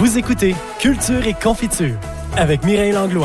Vous écoutez Culture et Confiture avec Mireille Langlois.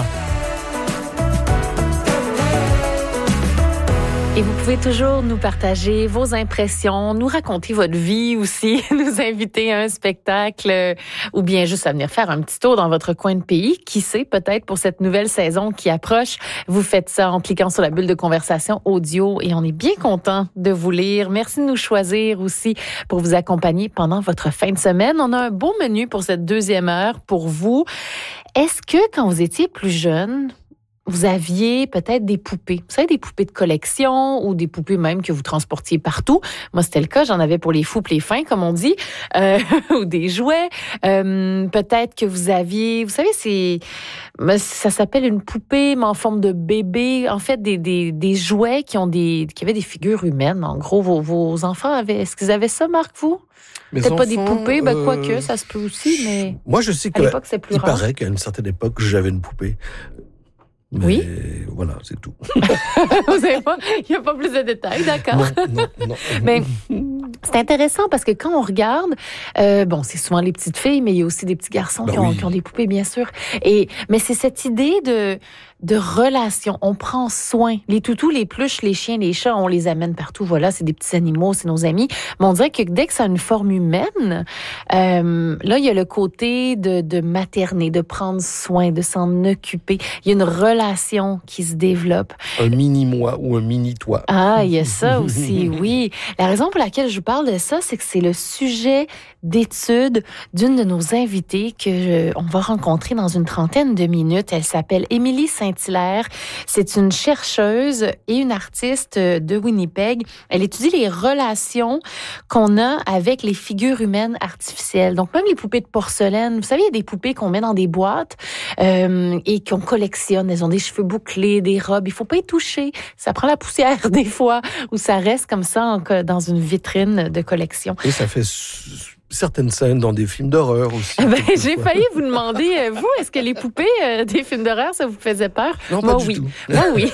Et vous pouvez toujours nous partager vos impressions, nous raconter votre vie aussi, nous inviter à un spectacle ou bien juste à venir faire un petit tour dans votre coin de pays. Qui sait, peut-être pour cette nouvelle saison qui approche, vous faites ça en cliquant sur la bulle de conversation audio et on est bien content de vous lire. Merci de nous choisir aussi pour vous accompagner pendant votre fin de semaine. On a un beau menu pour cette deuxième heure pour vous. Est-ce que quand vous étiez plus jeune, vous aviez peut-être des poupées. Vous savez, des poupées de collection ou des poupées même que vous transportiez partout. Moi, c'était le cas. J'en avais pour les fous et les fins, comme on dit, ou des jouets. Peut-être que vous aviez... Vous savez, ça s'appelle une poupée, mais en forme de bébé. En fait, des jouets qui avaient des figures humaines. En gros, vos enfants avaient... Est-ce qu'ils avaient ça, Marc, vous? Peut-être pas des poupées, quoique, ça se peut aussi, mais... Moi, je sais qu'il paraît qu'à une certaine époque, j'avais une poupée. Mais oui. Voilà, c'est tout. Vous savez pas, il n'y a pas plus de détails, d'accord? Non. Mais c'est intéressant parce que quand on regarde, c'est souvent les petites filles, mais il y a aussi des petits garçons qui ont des poupées, bien sûr. Mais c'est cette idée de relation. On prend soin. Les toutous, les pluches, les chiens, les chats, on les amène partout. Voilà, c'est des petits animaux, c'est nos amis. Mais on dirait que dès que ça a une forme humaine, là, il y a le côté de materner, de prendre soin, de s'en occuper. Il y a une relation qui se développe. Un mini-moi ou un mini-toi. Ah, il y a ça aussi, oui. La raison pour laquelle je vous parle de ça, c'est que c'est le sujet d'étude d'une de nos invitées on va rencontrer dans une trentaine de minutes. Elle s'appelle Émilie Saint-Hilaire. C'est une chercheuse et une artiste de Winnipeg. Elle étudie les relations qu'on a avec les figures humaines artificielles. Donc, même les poupées de porcelaine. Vous savez, il y a des poupées qu'on met dans des boîtes et qu'on collectionne. Elles ont des cheveux bouclés, des robes. Il faut pas y toucher. Ça prend la poussière des fois ou ça reste comme ça dans une vitrine de collection. Et ça fait certaines scènes dans des films d'horreur aussi. J'ai failli vous demander, vous, est-ce que les poupées des films d'horreur, ça vous faisait peur? Non, pas du tout. Moi, oui.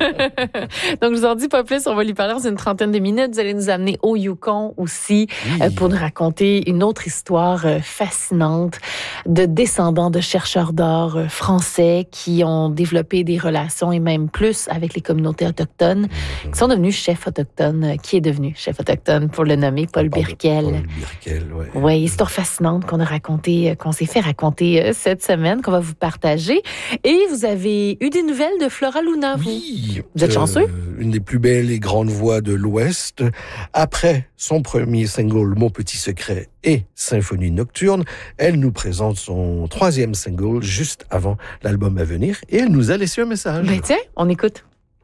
Donc, je vous en dis pas plus. On va lui parler dans une trentaine de minutes. Vous allez nous amener au Yukon aussi pour nous raconter une autre histoire fascinante de descendants de chercheurs d'or français qui ont développé des relations et même plus avec les communautés autochtones, qui sont devenus chefs autochtones. Qui est devenu chef autochtone, pour le nommer? Paul Birkel. Paul Birkel, ouais. Oui, histoire fascinante qu'on s'est fait raconter cette semaine, qu'on va vous partager. Et vous avez eu des nouvelles de Flora Luna, vous? Oui. Vous êtes chanceux? Une des plus belles et grandes voix de l'Ouest. Après son premier single, Mon Petit Secret et Symphonie Nocturne, elle nous présente son troisième single juste avant l'album à venir et elle nous a laissé un message. Tiens, on écoute.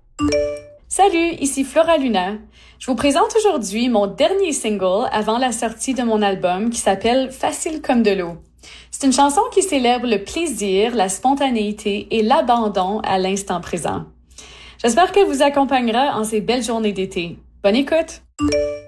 Salut, ici Flora Luna. Je vous présente aujourd'hui mon dernier single avant la sortie de mon album qui s'appelle Facile comme de l'eau. C'est une chanson qui célèbre le plaisir, la spontanéité et l'abandon à l'instant présent. J'espère qu'elle vous accompagnera en ces belles journées d'été. Bonne écoute!